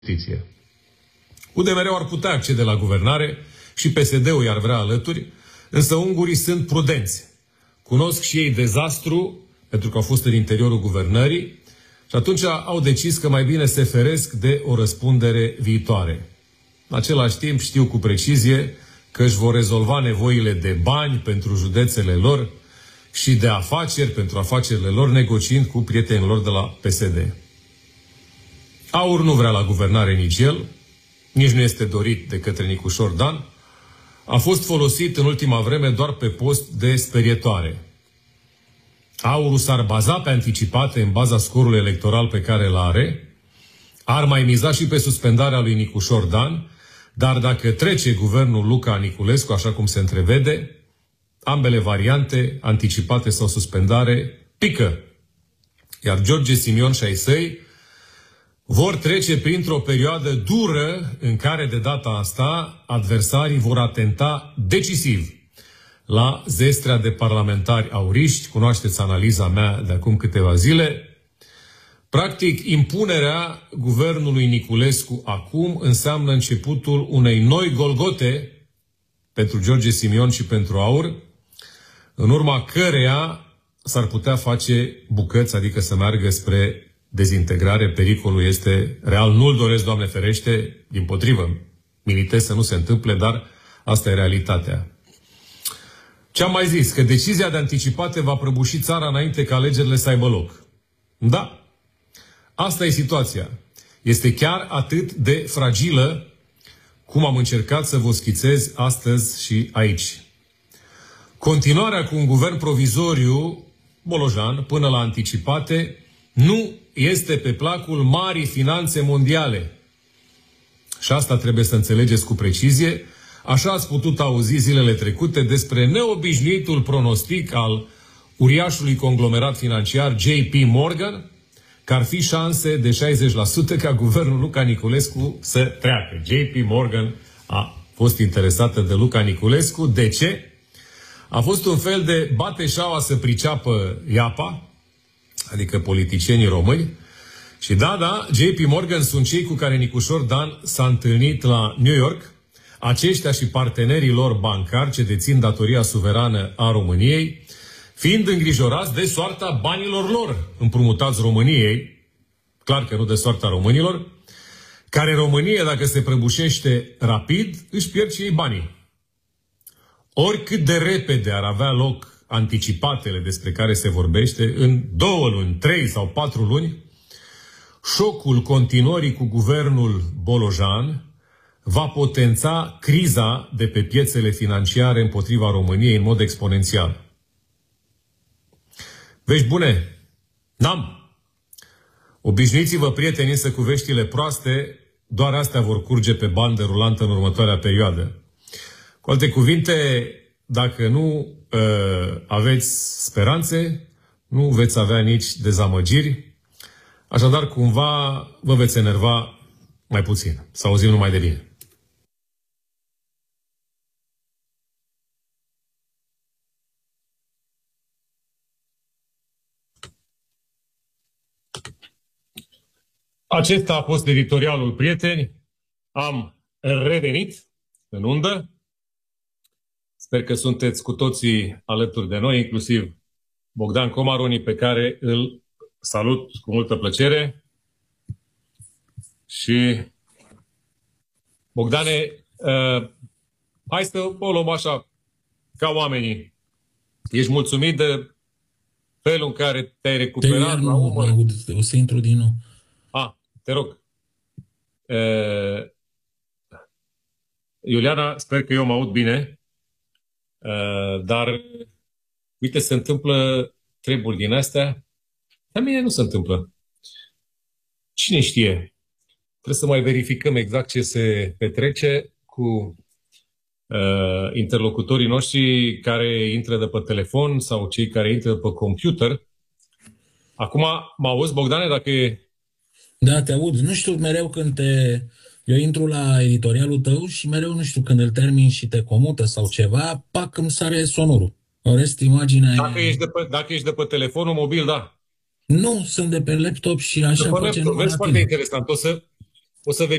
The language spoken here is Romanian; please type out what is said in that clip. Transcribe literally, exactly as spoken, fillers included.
Justiție. U D M R-ul ar putea accede la guvernare și P S D-ul i-ar vrea alături, însă ungurii sunt prudenți. Cunosc și ei dezastru, pentru că au fost în interiorul guvernării, și atunci au decis că mai bine se feresc de o răspundere viitoare. În același timp știu cu precizie că își vor rezolva nevoile de bani pentru județele lor și de afaceri pentru afacerile lor, negociind cu prietenii lor de la P S D. Aur nu vrea la guvernare nici el, nici nu este dorit de către Nicușor Dan. A fost folosit în ultima vreme doar pe post de sperietoare. Aurul s-ar baza pe anticipate în baza scorului electoral pe care îl are, ar mai miza și pe suspendarea lui Nicușor Dan, dar dacă trece guvernul Luca Niculescu, așa cum se întrevede, ambele variante, anticipate sau suspendare, pică. Iar George Simion și ai săi vor trece printr-o perioadă dură în care de data asta adversarii vor atenta decisiv la zestrea de parlamentari auriști. Cunoașteți analiza mea de acum câteva zile. Practic, impunerea guvernului Niculescu acum înseamnă începutul unei noi Golgote pentru George Simion și pentru Aur, în urma căreia s-ar putea face bucăți, adică să meargă spre dezintegrare. Pericolul este real. Nu-l doresc, Doamne ferește, dimpotrivă. Militez să nu se întâmple, dar asta e realitatea. Ce-am mai zis? Că decizia de anticipate va prăbuși țara înainte ca alegerile să aibă loc. Da. Asta e situația. Este chiar atât de fragilă cum am încercat să vă schițez astăzi și aici. Continuarea cu un guvern provizoriu bolojan până la anticipate nu este pe placul marii finanțe mondiale. Și asta trebuie să înțelegeți cu precizie. Așa ați putut auzi zilele trecute despre neobișnuitul pronostic al uriașului conglomerat financiar J P Morgan, că ar fi șanse de șaizeci la sută ca guvernul Luca Niculescu să treacă. J P Morgan a fost interesată de Luca Niculescu. De ce? A fost un fel de bate șaua să priceapă iapa, adică politicienii români. Și da, da, J P Morgan sunt cei cu care Nicușor Dan s-a întâlnit la New York. Aceștia și partenerii lor bancari ce dețin datoria suverană a României, fiind îngrijorați de soarta banilor lor împrumutați României, clar că nu de soarta românilor, care România, dacă se prăbușește rapid, își pierd și ei banii. Oricât de repede ar avea loc anticipatele despre care se vorbește, în două luni, trei sau patru luni, șocul continuării cu guvernul bolojan va potența criza de pe piețele financiare împotriva României în mod exponențial. Vești bune? N-am. Obișnuiți-vă, prieteni, însă cu veștile proaste, doar astea vor curge pe bandă rulantă în următoarea perioadă. Cu alte cuvinte, dacă nu uh, aveți speranțe, nu veți avea nici dezamăgiri, așadar cumva vă veți enerva mai puțin. Să auzim numai de bine. Acesta a fost editorialul, prieteni. Am revenit în undă. Sper că sunteți cu toții alături de noi, inclusiv Bogdan Comaroni, pe care îl salut cu multă plăcere. Și Bogdane, uh, hai să o luăm așa, ca oamenii. Ești mulțumit de felul în care te-ai recuperat? Te la umăr? Aud, o să intru din nou. A, te rog. Uh, Iuliana, sper că eu mă aud bine. Uh, dar, uite, se întâmplă treburi din astea. La mine nu se întâmplă. Cine știe? Trebuie să mai verificăm exact ce se petrece cu uh, interlocutorii noștri care intră de pe telefon sau cei care intră de pe computer. Acum, mă auzi, Bogdane, dacă e... Da, te aud. Nu știu, mereu când te... Eu intru la editorialul tău și mereu, nu știu, când îl termin și te comută sau ceva, pac, îmi sare sonorul. În rest, imaginea dacă e... Ești de pe, dacă ești de pe telefonul mobil, da. Nu, sunt de pe laptop și așa face numai Vezi, foarte interesant. O să, O să